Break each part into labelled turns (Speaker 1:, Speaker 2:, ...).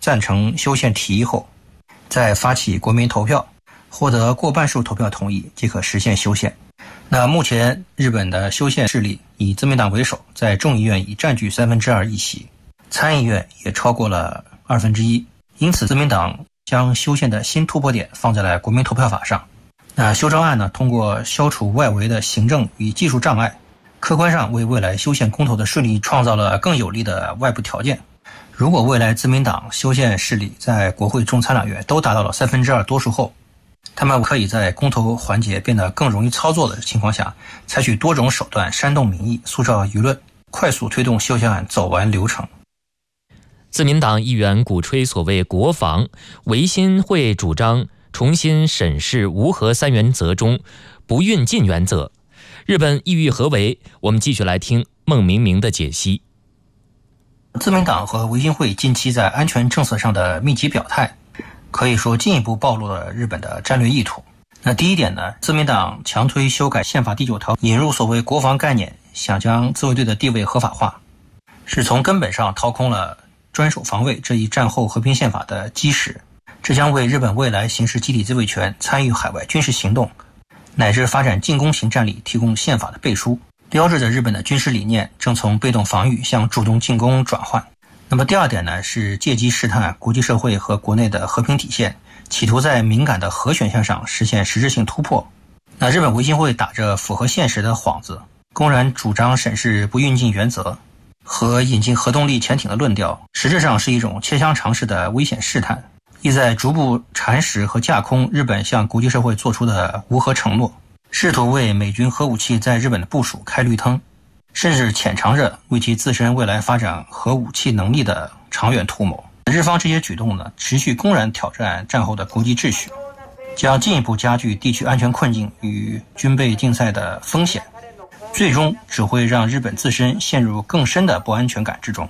Speaker 1: 赞成修宪提议后，再发起国民投票，获得过半数投票同意，即可实现修宪。那目前日本的修宪势力以自民党为首，在众议院已占据2/3议席，参议院也超过了1/2，因此自民党将修宪的新突破点放在了国民投票法上。那修正案呢，通过消除外围的行政与技术障碍，客观上为未来修宪公投的顺利创造了更有利的外部条件。如果未来自民党修宪势力在国会众参两院都达到了2/3多数后，他们可以在公投环节变得更容易操作的情况下，采取多种手段煽动民意、塑造舆论，快速推动修宪案走完流程。
Speaker 2: 自民党议员鼓吹所谓国防，维新会主张重新审视无核3原则中不运进原则。日本意欲何为？我们继续来听孟明明的解析。
Speaker 1: 自民党和维新会近期在安全政策上的密集表态，可以说进一步暴露了日本的战略意图。那第一点呢，自民党强推修改宪法第9条，引入所谓国防概念，想将自卫队的地位合法化，是从根本上掏空了专守防卫这一战后和平宪法的基石。这将为日本未来行使集体自卫权、参与海外军事行动乃至发展进攻型战力提供宪法的背书，标志着日本的军事理念正从被动防御向主动进攻转换。那么第二点呢，是借机试探国际社会和国内的和平底线，企图在敏感的核选项上实现实质性突破。那日本维新会打着符合现实的幌子，公然主张审视不运进原则和引进核动力潜艇的论调，实质上是一种切香肠式的危险试探，意在逐步蚕食和架空日本向国际社会做出的无核承诺，试图为美军核武器在日本的部署开绿灯，甚至潜藏着为其自身未来发展核武器能力的长远图谋。日方这些举动呢，持续公然挑战战后的国际秩序，将进一步加剧地区安全困境与军备竞赛的风险，最终只会让日本自身陷入更深的不安全感之中。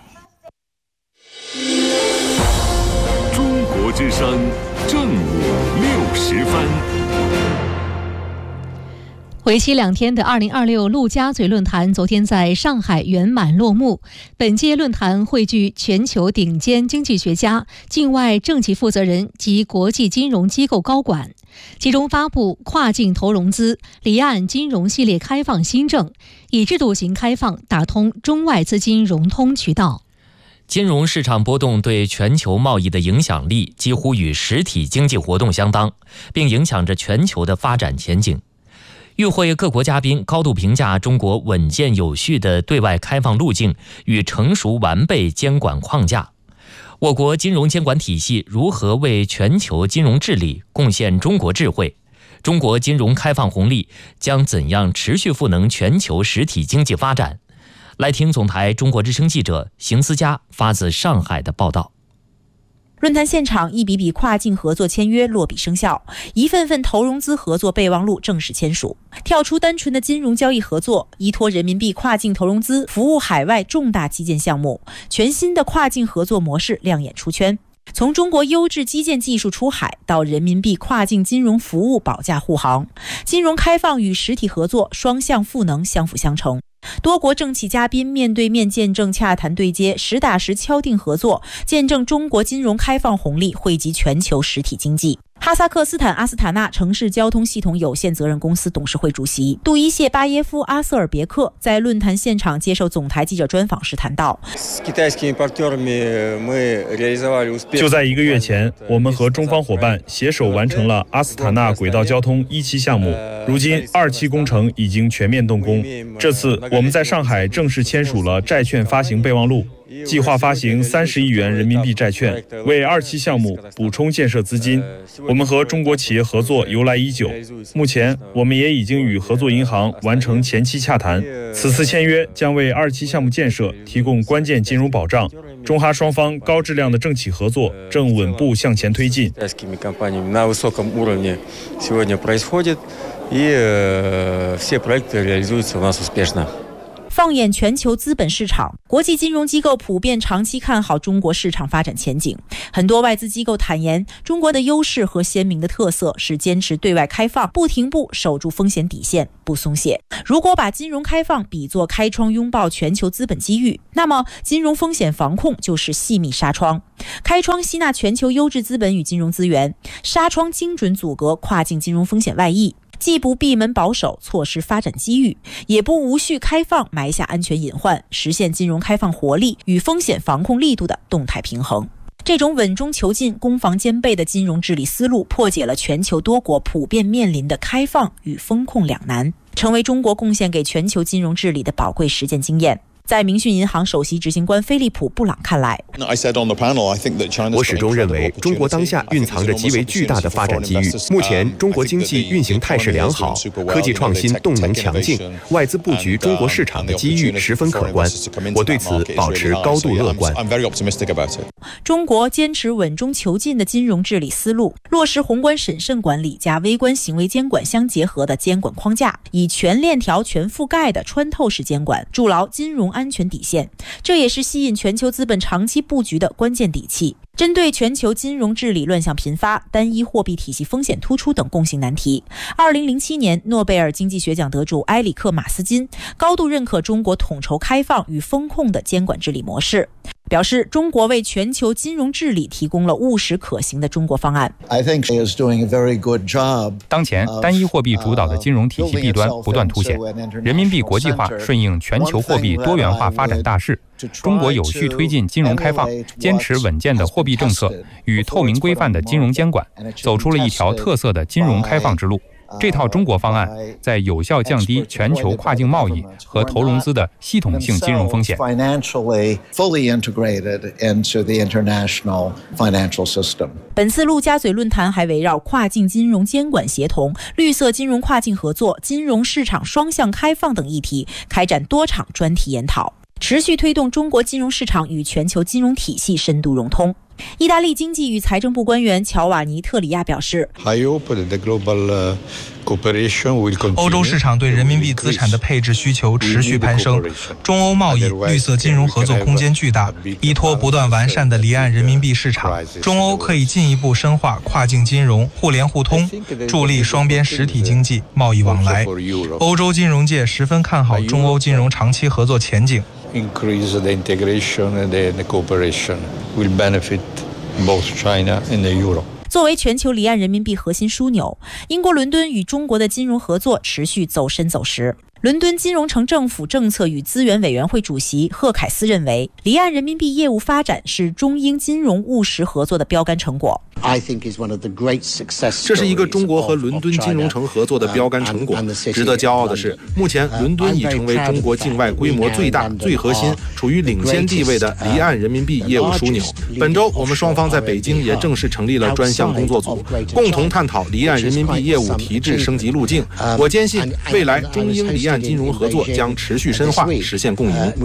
Speaker 3: 中国之声正午60分。
Speaker 4: 为期2天的2026陆家嘴论坛昨天在上海圆满落幕。本届论坛汇聚全球顶尖经济学家、境外政企负责人及国际金融机构高管，其中发布跨境投融资、离岸金融系列开放新政，以制度型开放打通中外资金融通渠道。
Speaker 2: 金融市场波动对全球贸易的影响力几乎与实体经济活动相当，并影响着全球的发展前景。与会各国嘉宾高度评价中国稳健有序的对外开放路径与成熟完备监管框架。我国金融监管体系如何为全球金融治理贡献中国智慧？中国金融开放红利将怎样持续赋能全球实体经济发展？来听总台中国之声记者邢思佳发自上海的报道。
Speaker 5: 论坛现场，一笔笔跨境合作签约落笔生效，一份份投融资合作备忘录正式签署。跳出单纯的金融交易合作，依托人民币跨境投融资服务海外重大基建项目，全新的跨境合作模式亮眼出圈。从中国优质基建技术出海到人民币跨境金融服务保驾护航，金融开放与实体合作双向赋能，相辅相成。多国政企嘉宾面对面见证洽谈对接，实打实敲定合作，见证中国金融开放红利惠及全球实体经济。哈萨克斯坦阿斯塔纳城市交通系统有限责任公司董事会主席杜伊谢巴耶夫阿瑟尔别克在论坛现场接受总台记者专访时谈到，
Speaker 6: 就在1个月前，我们和中方伙伴携手完成了阿斯塔纳轨道交通1期项目，如今2期工程已经全面动工。这次我们在上海正式签署了债券发行备忘录，计划发行30亿元人民币债券，为2期项目补充建设资金。我们和中国企业合作由来已久，目前我们也已经与合作银行完成前期洽谈。此次签约将为2期项目建设提供关键金融保障。中哈双方高质量的政企合作正稳步向前推进。
Speaker 5: 放放眼全球资本市场，国际金融机构普遍长期看好中国市场发展前景。很多外资机构坦言，中国的优势和鲜明的特色是坚持对外开放，不停步守住风险底线，不松懈。如果把金融开放比作开窗拥抱全球资本机遇，那么金融风险防控就是细密纱窗。开窗吸纳全球优质资本与金融资源，纱窗精准阻隔跨境金融风险外溢，既不闭门保守错失发展机遇，也不无序开放埋下安全隐患，实现金融开放活力与风险防控力度的动态平衡。这种稳中求进、攻防兼备的金融治理思路，破解了全球多国普遍面临的开放与风控两难，成为中国贡献给全球金融治理的宝贵实践经验。在明讯银行首席执行官菲利普·布朗看来，
Speaker 7: 我始终认为中国当下蕴藏着极为巨大的发展机遇。目前中国经济运行态势良好，科技创新动能强劲，外资布局中国市场的机遇十分可观。我对此保持高度乐观。
Speaker 5: 中国坚持稳中求进的金融治理思路，落实宏观审慎管理加微观行为监管相结合的监管框架，以全链条全覆盖的穿透式监管筑牢金融安全底线，这也是吸引全球资本长期布局的关键底气。针对全球金融治理乱象频发、单一货币体系风险突出等共性难题，2007年诺贝尔经济学奖得主埃里克·马斯金高度认可中国统筹开放与风控的监管治理模式，表示中国为全球金融治理提供了务实可行的中国方案。
Speaker 8: 当前单一货币主导的金融体系弊端不断凸显，人民币国际化顺应全球货币多元化发展大势，中国有序推进金融开放，坚持稳健的货币政策与透明规范的金融监管，走出了一条特色的金融开放之路。这套中国方案在有效降低全球跨境贸易和投融资的系统性金融风险。
Speaker 5: 本次陆家嘴论坛还围绕跨境金融监管协同、绿色金融跨境合作、金融市场双向开放等议题开展多场专题研讨，持续推动中国金融市场与全球金融体系深度融通。意大利经济与财政部官员乔瓦尼·特里亚表示，
Speaker 9: 欧洲市场对人民币资产的配置需求持续攀升，中欧贸易、绿色金融合作空间巨大。依托不断完善的离岸人民币市场，中欧可以进一步深化跨境金融互联互通，助力双边实体经济贸易往来。欧洲金融界十分看好中欧金融长期合作前景。
Speaker 10: Increase the integration and the cooperation will benefit both China and the Euro.
Speaker 5: 作为全球离岸人民币核心枢纽，英国伦敦与中国的金融合作持续走深走实。伦敦金融城政府政策与资源委员会主席赫凯斯认为，离岸人民币业务发展是中英金融务实合作的标杆成果。
Speaker 11: 这是一个中国和伦敦金融城合作的标杆成果。值得骄傲的是，目前伦敦已成为中国境外规模最大、最核心、处于领先地位的离岸人民币业务枢纽。本周，我们双方在北京也正式成立了专项工作组，共同探讨离岸人民币业务提质升级路径。我坚信，未来中英离岸金融合作将持续深化，实现共赢。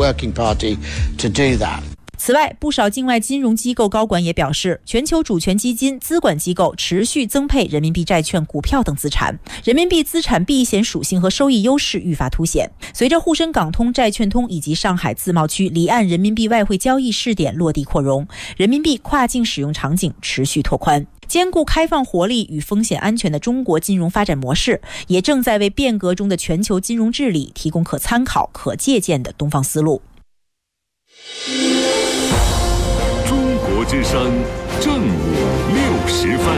Speaker 5: 此外，不少境外金融机构高管也表示，全球主权基金、资管机构持续增配人民币债券、股票等资产，人民币资产避险属性和收益优势愈发凸显。随着沪深港通、债券通以及上海自贸区离岸人民币外汇交易试点落地扩容，人民币跨境使用场景持续拓宽。兼顾开放活力与风险安全的中国金融发展模式，也正在为变革中的全球金融治理提供可参考、可借鉴的东方思路。
Speaker 3: 中国之声正午60分。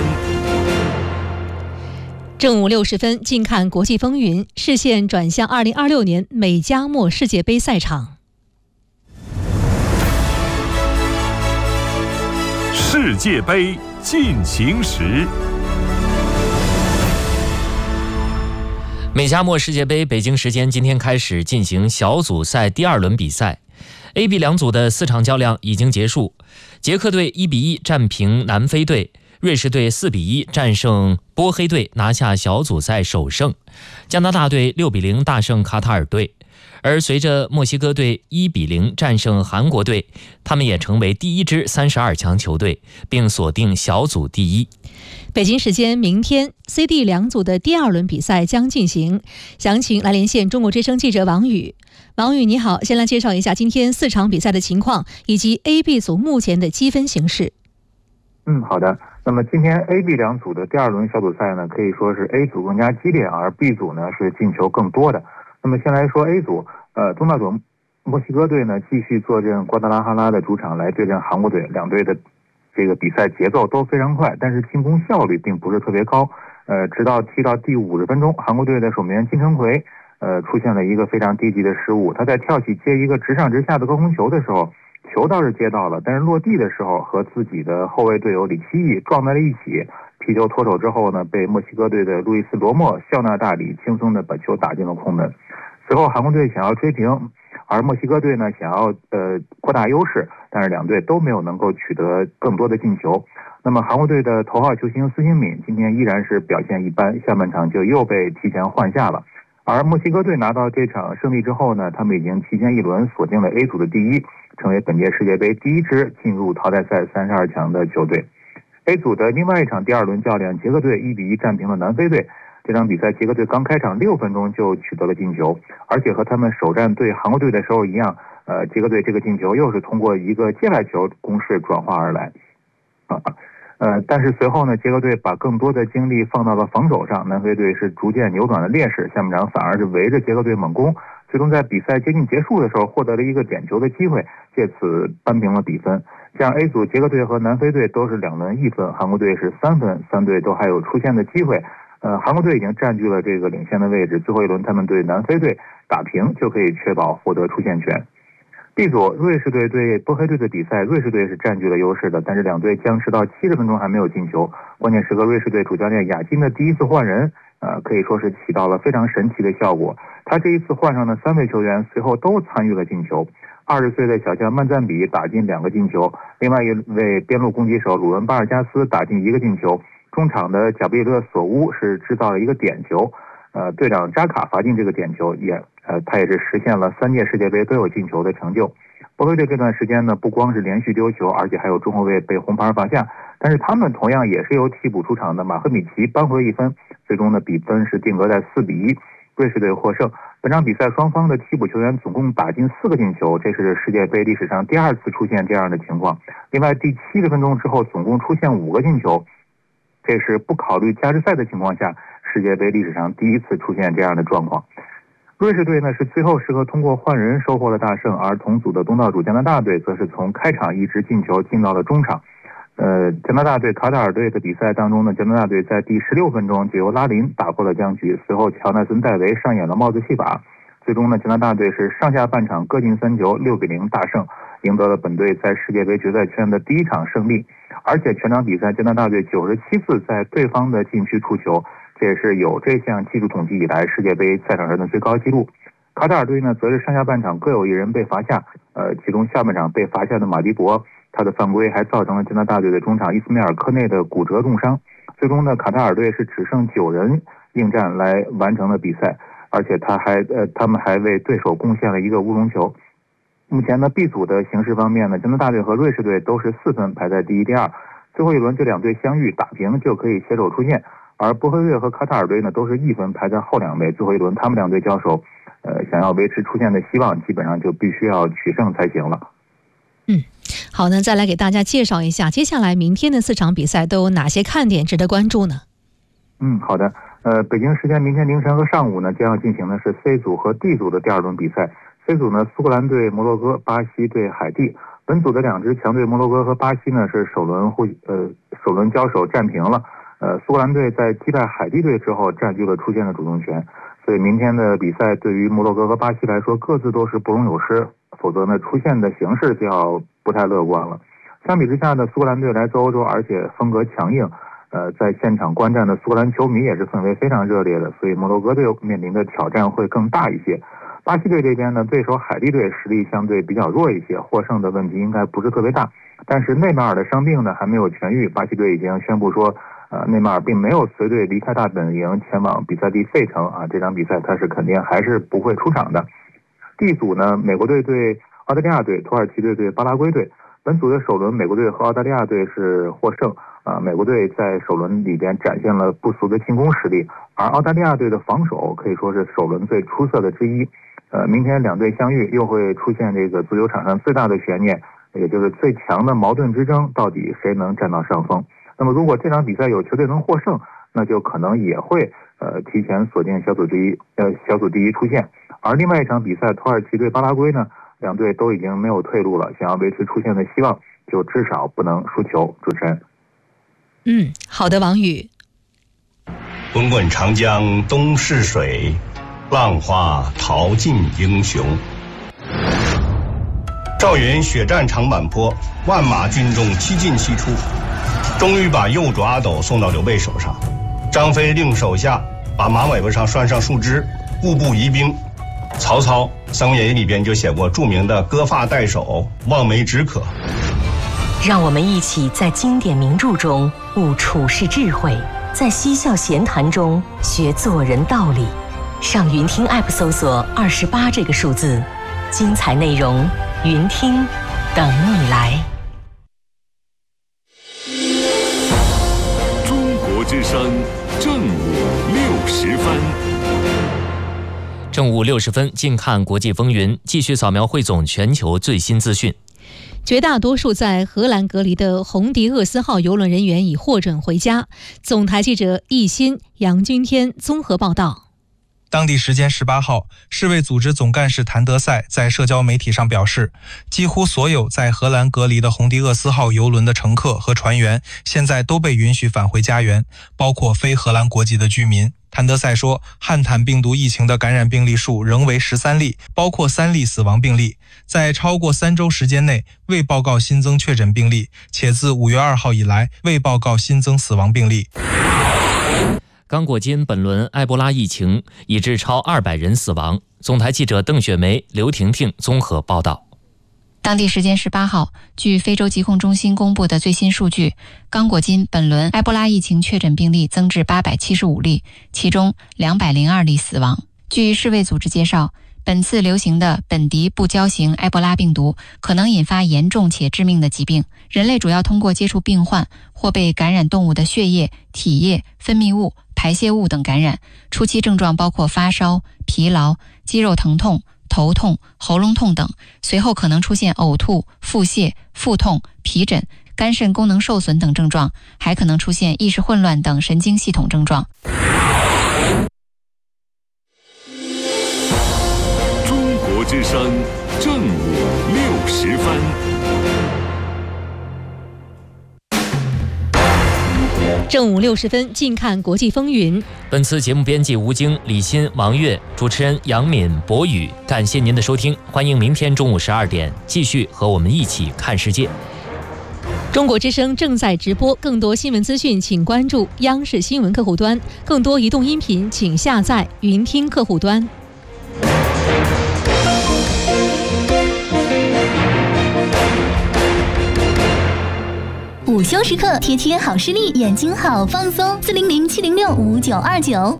Speaker 4: 正午60分，近看国际风云，视线转向2026年美加墨世界杯赛场。
Speaker 3: 世界杯进行时。
Speaker 2: 美加墨世界杯北京时间今天开始进行小组赛第2轮比赛。A、B 两组的4场较量已经结束，捷克队1-1战平南非队，瑞士队4-1战胜波黑队，拿下小组赛首胜。加拿大队6-0大胜卡塔尔队，而随着墨西哥队1-0战胜韩国队，他们也成为第一支32强球队，并锁定小组第一。
Speaker 4: 北京时间明天 C、D 两组的第2轮比赛将进行，详情来连线中国之声记者王宇。 王宇你好，先来介绍一下今天4场比赛的情况以及 A、B 组目前的积分形势。
Speaker 12: 好的。那么今天 A、B 两组的第2轮小组赛呢，可以说是 A 组更加激烈，而 B 组呢是进球更多的。那么先来说 A 组，东道主墨西哥队呢继续坐镇瓜达拉哈拉的主场来对阵韩国队，两队的这个比赛节奏都非常快，但是进攻效率并不是特别高。直到踢到第50分钟，韩国队的守门员金城奎出现了一个非常低级的失误，他在跳起接一个直上直下的高空球的时候，球倒是接到了，但是落地的时候和自己的后卫队友李奇义撞在了一起，皮球脱手之后呢，被墨西哥队的路易斯罗莫笑纳大礼，轻松的把球打进了空门。随后韩国队想要追平，而墨西哥队呢想要扩大优势，但是两队都没有能够取得更多的进球。那么韩国队的头号球星孙兴敏今天依然是表现一般，下半场就又被提前换下了。而墨西哥队拿到这场胜利之后呢，他们已经提前一轮锁定了 A 组的第一，成为本届世界杯第一支进入淘汰赛32强的球队。A 组的另外一场第2轮较量，捷克队1-1战平了南非队。这场比赛捷克队刚开场6分钟就取得了进球，而且和他们首战对韩国队的时候一样，捷克队这个进球又是通过一个界外球攻势转化而来。但是随后呢，捷克队把更多的精力放到了防守上，南非队是逐渐扭转了劣势，下半场反而是围着捷克队猛攻，最终在比赛接近结束的时候获得了一个点球的机会，借此扳平了比分。这样 A 组捷克队和南非队都是2轮1分，韩国队是3分，三队都还有出线的机会。韩国队已经占据了这个领先的位置，最后一轮他们对南非队打平就可以确保获得出线权。B 组瑞士队对波黑队的比赛，瑞士队是占据了优势的，但是两队僵持到70分钟还没有进球。关键时刻，瑞士队主教练亚金的第一次换人，可以说是起到了非常神奇的效果。他这一次换上的3位球员随后都参与了进球。20岁的小将曼赞比打进2个进球，另外一位边路攻击手鲁文巴尔加斯打进1个进球。中场的贾贝勒索乌是制造了一个点球，队长扎卡罚进这个点球，他也是实现了3届世界杯都有进球的成就。波黑队这段时间呢，不光是连续丢球，而且还有中后卫被红牌罚下，但是他们同样也是由替补出场的马赫米奇扳回1分，最终的比分是定格在4-1，瑞士队获胜。本场比赛双方的替补球员总共打进4个进球，这是世界杯历史上第2次出现这样的情况。另外第70分钟之后总共出现5个进球，这是不考虑加时赛的情况下，世界杯历史上第1次出现这样的状况。瑞士队呢是最后时刻通过换人收获了大胜，而同组的东道主加拿大队则是从开场一直进球进到了中场。加拿大队卡塔尔队的比赛当中呢，加拿大队在第16分钟就由拉林打破了僵局，随后乔纳森戴维上演了帽子戏法，最终呢加拿大队是上下半场各进3球，6-0大胜，赢得了本队在世界杯决赛圈的第1场胜利。而且全场比赛加拿大队97次在对方的禁区出球，这也是有这项技术统计以来世界杯赛场上的最高纪录。卡塔尔队呢则是上下半场各有1人被罚下，其中下半场被罚下的马迪博，他的犯规还造成了加拿大队的中场伊斯梅尔科内的骨折重伤。最终呢，卡塔尔队是只剩9人应战来完成了比赛，而且他们还为对手贡献了一个乌龙球。目前呢 B 组的形势方面呢，加拿大队和瑞士队都是4分排在第1、第2，最后一轮这2队相遇打平就可以携手出线。而波黑队和卡塔尔队呢都是1分排在后2位，最后一轮他们2队交手，想要维持出线的希望，基本上就必须要取胜才行了。
Speaker 4: 好，那再来给大家介绍一下接下来明天的4场比赛都有哪些看点值得关注呢？
Speaker 12: 好的。北京时间明天凌晨和上午呢将要进行的是 C 组和 D 组的第2轮比赛。C 组呢，苏格兰对摩洛哥，巴西对海地。本组的2支强队摩洛哥和巴西呢是首轮交手战平了。苏格兰队在击败海地队之后占据了出线的主动权，所以明天的比赛对于摩洛哥和巴西来说各自都是不容有失，否则呢出线的形势就要不太乐观了。相比之下呢，苏格兰队来自欧洲，而且风格强硬，在现场观战的苏格兰球迷也是氛围非常热烈的，所以摩洛哥队面临的挑战会更大一些。巴西队这边呢，对手海地队实力相对比较弱一些，获胜的问题应该不是特别大。但是内马尔的伤病呢还没有痊愈，巴西队已经宣布说，内马尔并没有随队离开大本营前往比赛地费城啊，这场比赛他是肯定还是不会出场的。D 组呢，美国队对澳大利亚队，土耳其队对巴拉圭队。本组的首轮，美国队和澳大利亚队是获胜。美国队在首轮里边展现了不俗的进攻实力，而澳大利亚队的防守可以说是首轮最出色的之一。 明天两队相遇又会出现这个足球场上最大的悬念，也就是最强的矛盾之争，到底谁能占到上风。那么如果这场比赛有球队能获胜，那就可能也会提前锁定小组第一出线。而另外一场比赛土耳其对巴拉圭呢，两队都已经没有退路了，想要维持出线的希望就至少不能输球。主持人。
Speaker 4: 好的，王宇。
Speaker 13: 滚滚长江东逝水，浪花淘尽英雄。赵云血战长坂坡，万马军中七进七出，终于把右主阿斗送到刘备手上。张飞令手下把马尾巴上拴上树枝，固步疑兵。曹操《三国演义》里边就写过著名的割发代首，望梅止渴。
Speaker 14: 让我们一起在经典名著中悟处世智慧，在嬉笑闲谈中学做人道理。上云听 App 搜索28这个数字，精彩内容云听等你来。
Speaker 3: 中国之声正午60分。
Speaker 2: 正午60分，近看国际风云，继续扫描汇总全球最新资讯。
Speaker 4: 绝大多数在荷兰隔离的红迪厄斯号邮轮人员已获准回家。总台记者易鑫、杨君天综合报道。
Speaker 9: 当地时间18号，世卫组织总干事谭德赛在社交媒体上表示，几乎所有在荷兰隔离的红迪厄斯号邮轮的乘客和船员现在都被允许返回家园，包括非荷兰国籍的居民。谭德赛说，汉坦病毒疫情的感染病例数仍为13例，包括3例死亡病例，在超过3周时间内未报告新增确诊病例，且自5月2号以来未报告新增死亡病例。
Speaker 2: 刚果金本轮埃博拉疫情已致超200人死亡。总台记者邓雪梅、刘婷婷综合报道。
Speaker 15: 当地时间18号，据非洲疾控中心公布的最新数据，刚果金本轮埃博拉疫情确诊病例增至875例，其中202例死亡。据世卫组织介绍，本次流行的本迪不胶型埃博拉病毒可能引发严重且致命的疾病，人类主要通过接触病患或被感染动物的血液、体液、分泌物、排泄物等感染。初期症状包括发烧、疲劳、肌肉疼痛、头痛、喉咙痛等，随后可能出现呕吐、腹泻、腹痛、皮疹、肝肾功能受损等症状，还可能出现意识混乱等神经系统症状。
Speaker 3: 中国之声正午60分。
Speaker 4: 正午60分，近看国际风云。
Speaker 2: 本次节目编辑吴京、李欣、王悦，主持人杨敏、博宇。感谢您的收听，欢迎明天中午12点继续和我们一起看世界。
Speaker 4: 中国之声正在直播，更多新闻资讯请关注央视新闻客户端，更多移动音频请下载云听客户端。
Speaker 16: 午休时刻，贴贴好视力，眼睛好放松。400-706-5929。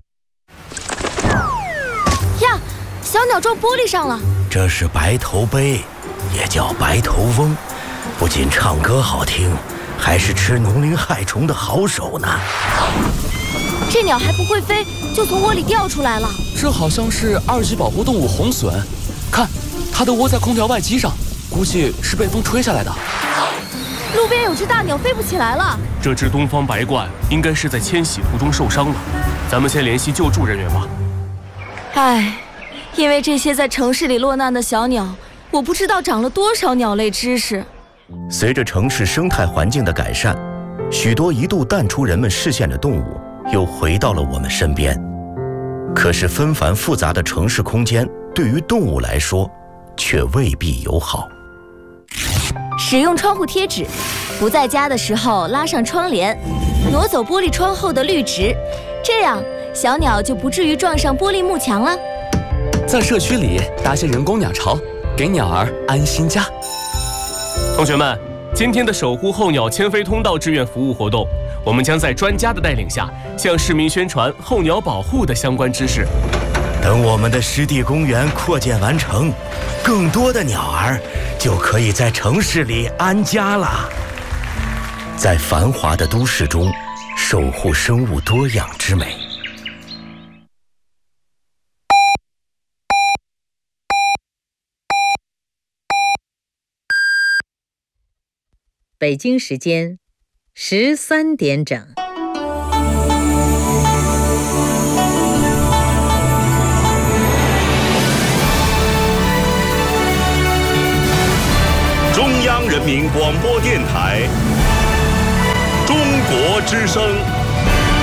Speaker 17: 呀，小鸟撞玻璃上了。
Speaker 18: 这是白头鹎，也叫白头翁，不仅唱歌好听，还是吃农林害虫的好手呢。
Speaker 17: 这鸟还不会飞，就从窝里掉出来了。
Speaker 19: 这好像是2级保护动物红隼，看，它都窝在空调外机上，估计是被风吹下来的。
Speaker 17: 路边有只大鸟飞不起来了。
Speaker 19: 这只东方白鹳应该是在迁徙途中受伤了，咱们先联系救助人员吧。
Speaker 17: 唉，因为这些在城市里落难的小鸟，我不知道长了多少鸟类知识。
Speaker 7: 随着城市生态环境的改善，许多一度淡出人们视线的动物又回到了我们身边。可是纷繁复杂的城市空间对于动物来说却未必友好。
Speaker 17: 使用窗户贴纸，不在家的时候拉上窗帘，挪走玻璃窗后的绿植，这样小鸟就不至于撞上玻璃幕墙了。
Speaker 19: 在社区里搭些人工鸟巢，给鸟儿安心家。同学们，今天的守护候鸟迁飞通道志愿服务活动，我们将在专家的带领下，向市民宣传候鸟保护的相关知识。
Speaker 18: 等我们的湿地公园扩建完成，更多的鸟儿就可以在城市里安家了。在繁华的都市中，守护生物多样之美。
Speaker 20: 北京时间13点整。
Speaker 3: 中央人民广播电台，中国之声。